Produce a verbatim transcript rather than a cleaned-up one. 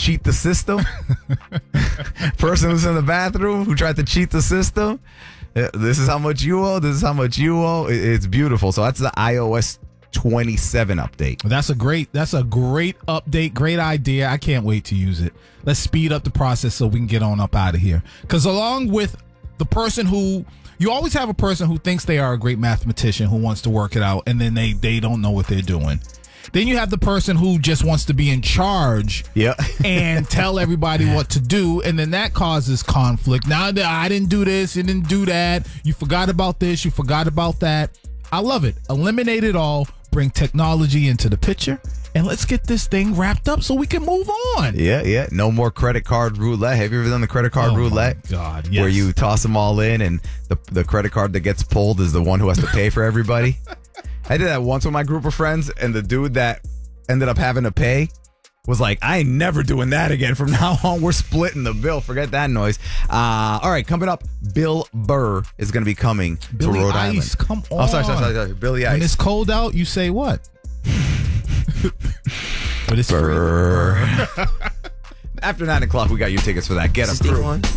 cheat the system. Person who's in the bathroom who tried to cheat the system. This is how much you owe. This is how much you owe. It's beautiful. So that's the iOS twenty-seven update. That's a great. That's a great update. Great idea. I can't wait to use it. Let's speed up the process so we can get on up out of here. Because along with the person who you always have a person who thinks they are a great mathematician who wants to work it out, and then they they don't know what they're doing. Then you have the person who just wants to be in charge yeah. and tell everybody what to do, and then that causes conflict. Now, I didn't do this, you didn't do that, you forgot about this, you forgot about that. I love it. Eliminate it all, bring technology into the picture, and let's get this thing wrapped up so we can move on. Yeah, yeah. No more credit card roulette. Have you ever done the credit card oh roulette? My God, yes. Where you toss them all in, and the, the credit card that gets pulled is the one who has to pay for everybody? I did that once with my group of friends, and the dude that ended up having to pay was like, I ain't never doing that again. From now on, we're splitting the bill. Forget that noise. Uh, all right, coming up, Bill Burr is going to be coming Billy to Rhode Ice, Island. come on. Oh, sorry, sorry, sorry, sorry. Billy Ice. When it's cold out, you say what? But it's Burr. After nine o'clock, we got your tickets for that. Get them.